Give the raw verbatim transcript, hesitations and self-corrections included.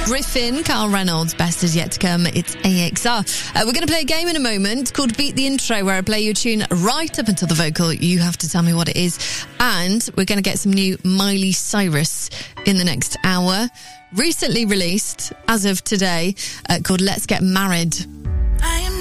Griffin, Carl Reynolds, Best Is Yet To Come. It's A X R. Uh, we're going to play a game in a moment called Beat the Intro, where I play you a tune right up until the vocal. You have to tell me what it is. And we're going to get some new Miley Cyrus in the next hour. Recently released, as of today, uh, called Let's Get Married.